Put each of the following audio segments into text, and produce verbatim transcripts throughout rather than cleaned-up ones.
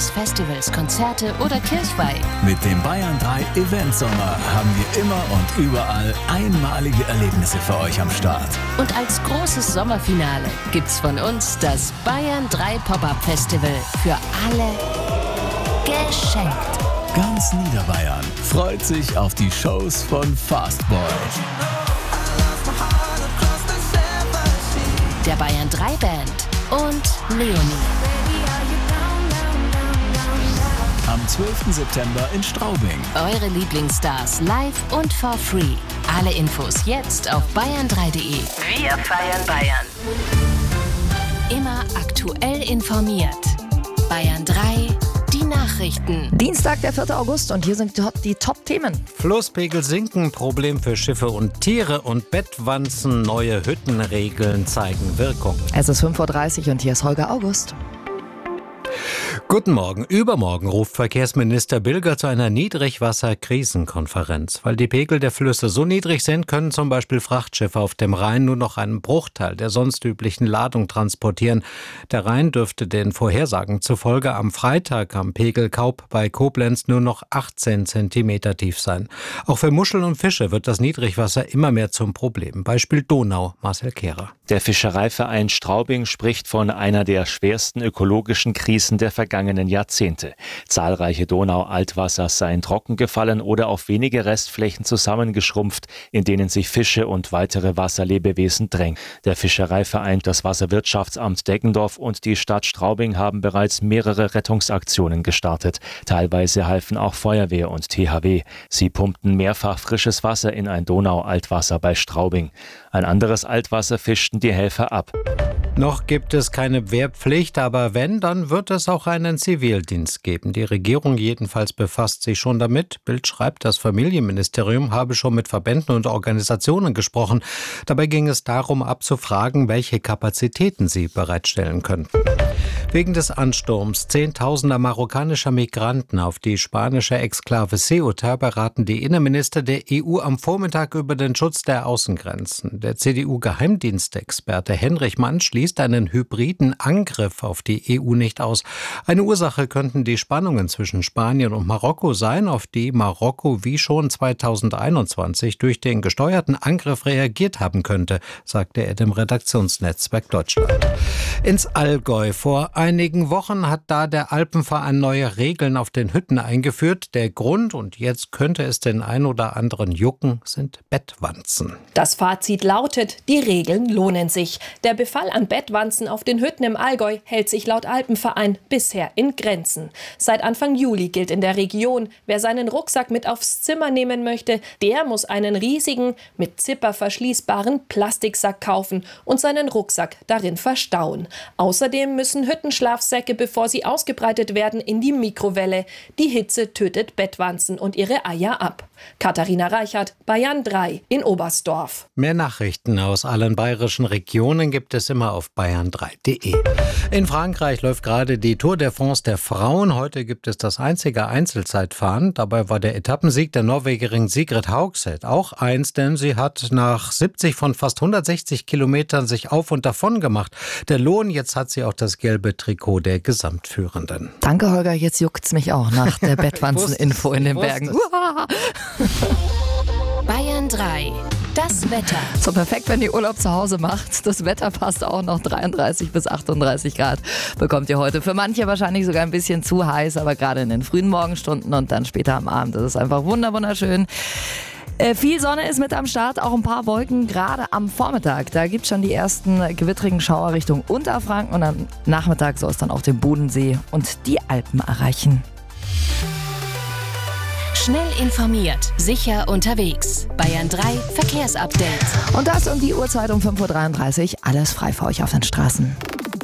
Events, Festivals, Konzerte oder Kirchweih. Mit dem Bayern drei Event Sommer haben wir immer und überall einmalige Erlebnisse für euch am Start. Und als großes Sommerfinale gibt's von uns das Bayern drei Pop-Up Festival für alle geschenkt. Ganz Niederbayern freut sich auf die Shows von Fastboy, der Bayern drei Band und Leonie. Am zwölften September in Straubing. Eure Lieblingsstars live und for free. Alle Infos jetzt auf bayern drei punkt de. Wir feiern Bayern. Immer aktuell informiert. Bayern drei, die Nachrichten. Dienstag, der vierte August, und hier sind die Top-Themen. Flusspegel sinken, Problem für Schiffe und Tiere, und Bettwanzen, neue Hüttenregeln zeigen Wirkung. Es ist fünf Uhr dreißig und hier ist Holger August. Guten Morgen. Übermorgen ruft Verkehrsminister Bilger zu einer Niedrigwasser-Krisenkonferenz. Weil die Pegel der Flüsse so niedrig sind, können zum Beispiel Frachtschiffe auf dem Rhein nur noch einen Bruchteil der sonst üblichen Ladung transportieren. Der Rhein dürfte den Vorhersagen zufolge am Freitag am Pegel Kaub bei Koblenz nur noch achtzehn Zentimeter tief sein. Auch für Muscheln und Fische wird das Niedrigwasser immer mehr zum Problem. Beispiel Donau, Marcel Kehrer. Der Fischereiverein Straubing spricht von einer der schwersten ökologischen Krisen der vergangenen Jahrzehnte. Zahlreiche Donau-Altwasser seien trockengefallen oder auf wenige Restflächen zusammengeschrumpft, in denen sich Fische und weitere Wasserlebewesen drängen. Der Fischereiverein, das Wasserwirtschaftsamt Deggendorf und die Stadt Straubing haben bereits mehrere Rettungsaktionen gestartet. Teilweise halfen auch Feuerwehr und T H W. Sie pumpten mehrfach frisches Wasser in ein Donau-Altwasser bei Straubing. Ein anderes Altwasser fischten die Helfer ab. Noch gibt es keine Wehrpflicht, aber wenn, dann wird es auch einen Zivildienst geben. Die Regierung jedenfalls befasst sich schon damit. Bild schreibt, das Familienministerium habe schon mit Verbänden und Organisationen gesprochen. Dabei ging es darum, abzufragen, welche Kapazitäten sie bereitstellen könnten. Wegen des Ansturms zehntausender marokkanischer Migranten auf die spanische Exklave Ceuta beraten die Innenminister der E U am Vormittag über den Schutz der Außengrenzen. Der C D U-Geheimdienstexperte Henrich Mann schließt einen hybriden Angriff auf die E U nicht aus. Eine Ursache könnten die Spannungen zwischen Spanien und Marokko sein, auf die Marokko wie schon zweitausendeinundzwanzig durch den gesteuerten Angriff reagiert haben könnte, sagte er dem Redaktionsnetzwerk Deutschland. Ins Allgäu. Vor einigen Wochen hat da der Alpenverein neue Regeln auf den Hütten eingeführt. Der Grund, und jetzt könnte es den ein oder anderen jucken, sind Bettwanzen. Das Fazit lautet, die Regeln lohnen sich. Der Befall an Bettwanzen auf den Hütten im Allgäu hält sich laut Alpenverein bisher in Grenzen. Seit Anfang Juli gilt in der Region, wer seinen Rucksack mit aufs Zimmer nehmen möchte, der muss einen riesigen, mit Zipper verschließbaren Plastiksack kaufen und seinen Rucksack darin verstauen. Außerdem müssen Hüttenschlafsäcke, bevor sie ausgebreitet werden, in die Mikrowelle. Die Hitze tötet Bettwanzen und ihre Eier ab. Katharina Reichert, Bayern drei in Oberstdorf. Mehr Nachrichten aus allen bayerischen Regionen gibt es immer auf bayern drei punkt de. In Frankreich läuft gerade die Tour de France der Frauen. Heute gibt es das einzige Einzelzeitfahren. Dabei war der Etappensieg der Norwegerin Sigrid Haugseth auch eins, denn sie hat nach siebzig von fast hundertsechzig Kilometern sich auf und davon gemacht. Der Lohn, jetzt hat sie auch das gelbe Trikot der Gesamtführenden. Danke, Holger, jetzt juckt's mich auch nach der Bettwanzen-Info in den Bergen. Bayern drei. Das Wetter. So perfekt, wenn ihr Urlaub zu Hause macht. Das Wetter passt auch noch. dreiunddreißig bis achtunddreißig Grad bekommt ihr heute. Für manche wahrscheinlich sogar ein bisschen zu heiß, aber gerade in den frühen Morgenstunden und dann später am Abend. Das ist einfach wunderschön. Äh, viel Sonne ist mit am Start, auch ein paar Wolken, gerade am Vormittag. Da gibt es schon die ersten gewittrigen Schauer Richtung Unterfranken und am Nachmittag soll es dann auch den Bodensee und die Alpen erreichen. Schnell informiert, sicher unterwegs. Bayern drei Verkehrsupdate. Und das um die Uhrzeit um fünf Uhr dreiunddreißig. Alles frei für euch auf den Straßen.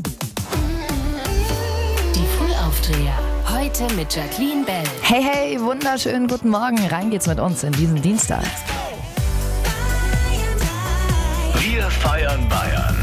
Die Frühaufdreher. Heute mit Jacqueline Bell. Hey, hey, wunderschönen guten Morgen. Rein geht's mit uns in diesen Dienstag. Wir feiern Bayern.